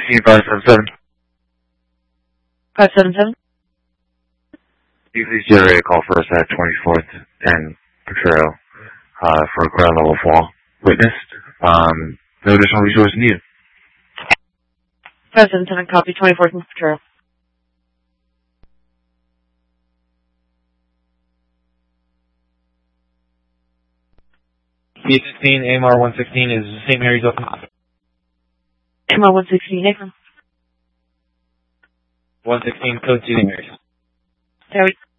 16577. 577. You please generate a call for us at 24th and Potrero for a ground level fall witnessed. No additional resources needed. 577, copy, 24th and Potrero. B16, AMR 116 is St. Mary's open. AMR 116, Nathan. 116, code 2 St. Mary's. There we